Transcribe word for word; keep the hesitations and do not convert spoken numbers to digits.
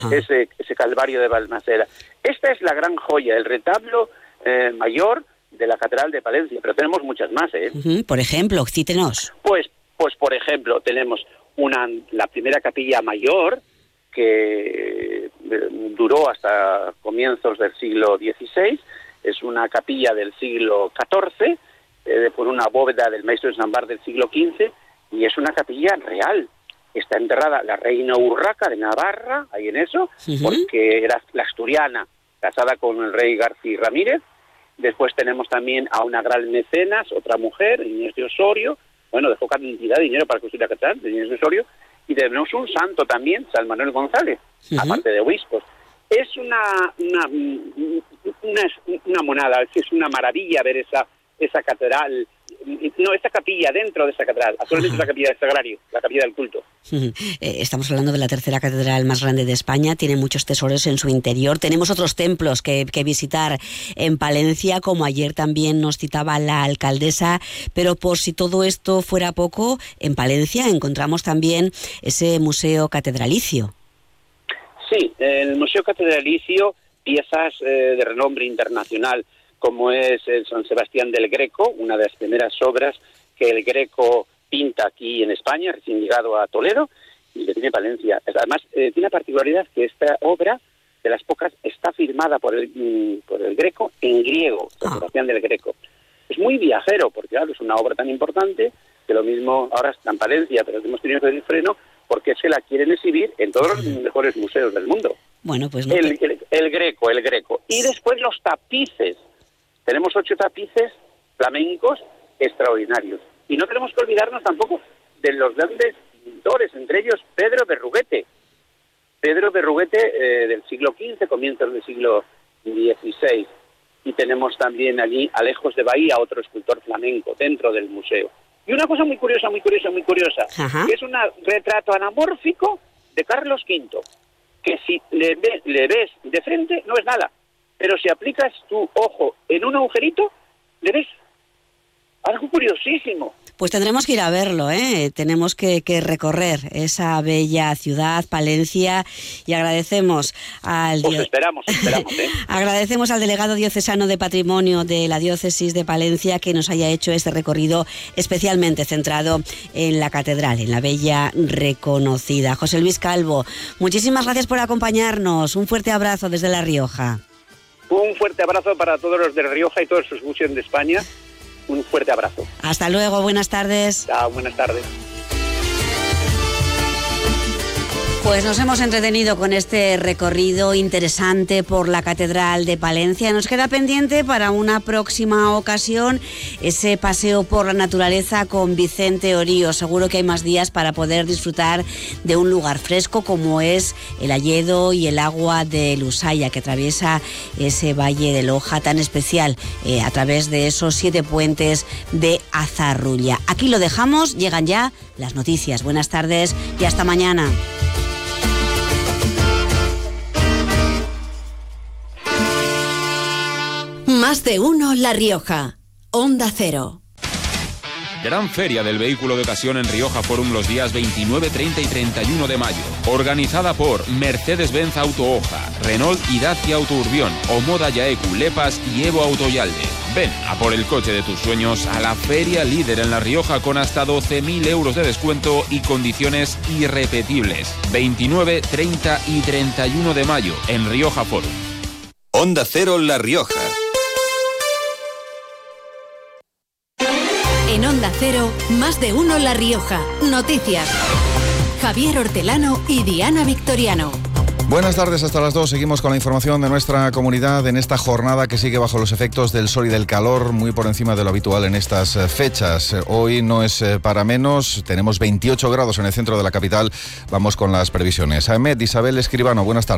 ah. ese, ese Calvario de Balmaseda. Esta es la gran joya, el retablo eh, mayor de la Catedral de Palencia, pero tenemos muchas más, ¿eh? Uh-huh. Por ejemplo, cítenos. Pues, pues por ejemplo, tenemos una la primera capilla mayor, que duró hasta comienzos del siglo dieciséis, es una capilla del siglo catorce, eh, por una bóveda del maestro de San Bar del siglo quince, y es una capilla real. Está enterrada la reina Urraca de Navarra, ahí en eso, uh-huh. porque era la asturiana, casada con el rey García Ramírez. Después tenemos también a una gran mecenas, otra mujer, Inés de Osorio, bueno, dejó cantidad de dinero para construir la catedral, de Inés de Osorio, y tenemos un santo también, San Manuel González, uh-huh. aparte de obispos. Es una una, una una monada, es una maravilla ver esa esa catedral, no, esta capilla dentro de esa catedral, actualmente es la capilla del Sagrario, la capilla del culto. Uh-huh. Eh, estamos hablando de la tercera catedral más grande de España, tiene muchos tesoros en su interior, tenemos otros templos que, que visitar en Palencia, como ayer también nos citaba la alcaldesa, pero por si todo esto fuera poco, en Palencia encontramos también ese museo catedralicio. Sí, el Museo Catedralicio, piezas eh, de renombre internacional, como es el San Sebastián del Greco, una de las primeras obras que el Greco pinta aquí en España, recién llegado a Toledo, y que tiene Palencia. Además, eh, tiene la particularidad que esta obra, de las pocas, está firmada por el, mm, por el Greco en griego, San Sebastián del Greco. Es muy viajero, porque claro, es una obra tan importante, que lo mismo ahora está en Palencia, pero hemos tenido que hacer el freno, porque se la quieren exhibir en todos los mejores museos del mundo. Bueno, pues no el, te... el, el Greco, el Greco. Y después los tapices. Tenemos ocho tapices flamencos extraordinarios. Y no tenemos que olvidarnos tampoco de los grandes pintores, entre ellos Pedro Berruguete. Pedro Berruguete eh, del siglo quince, comienzos del siglo dieciséis. Y tenemos también allí a Lejos de Bahía, otro escultor flamenco, dentro del museo. Y una cosa muy curiosa, muy curiosa, muy curiosa, Ajá. que es un retrato anamórfico de Carlos quinto, que si le, ve, le ves de frente no es nada, pero si aplicas tu ojo en un agujerito, le ves algo curiosísimo. Pues tendremos que ir a verlo, ¿eh? Tenemos que, que recorrer esa bella ciudad, Palencia, y agradecemos al... Pues esperamos, esperamos, ¿eh? agradecemos al delegado diocesano de Patrimonio de la Diócesis de Palencia que nos haya hecho este recorrido especialmente centrado en la catedral, en la bella reconocida. José Luis Calvo, muchísimas gracias por acompañarnos. Un fuerte abrazo desde La Rioja. Un fuerte abrazo para todos los de La Rioja y todos sus museos de España. Un fuerte abrazo. Hasta luego, buenas tardes. Chao, buenas tardes. Pues nos hemos entretenido con este recorrido interesante por la Catedral de Palencia. Nos queda pendiente para una próxima ocasión ese paseo por la naturaleza con Vicente Orío. Seguro que hay más días para poder disfrutar de un lugar fresco como es el Alledo y el agua de Lusaya, que atraviesa ese valle de Loja tan especial eh, a través de esos siete puentes de Azarrulla. Aquí lo dejamos, llegan ya las noticias. Buenas tardes y hasta mañana. Más de uno La Rioja. Onda Cero. Gran Feria del Vehículo de Ocasión en Rioja Forum los días veintinueve, treinta y treinta y uno de mayo. Organizada por Mercedes-Benz Auto Oja, Renault y Dacia Auto Urbión, Omoda Yaecu, Lepas y Evo Autoyalde. Ven a por el coche de tus sueños a la feria líder en La Rioja con hasta doce mil euros de descuento y condiciones irrepetibles. veintinueve, treinta y treinta y uno de mayo en Rioja Forum. Onda Cero La Rioja. En Onda Cero, Más de uno La Rioja. Noticias. Javier Hortelano y Diana Victoriano. Buenas tardes, hasta las dos. Seguimos con la información de nuestra comunidad en esta jornada que sigue bajo los efectos del sol y del calor, muy por encima de lo habitual en estas fechas. Hoy no es para menos, tenemos veintiocho grados en el centro de la capital. Vamos con las previsiones. Ahmed Isabel Escribano, buenas tardes.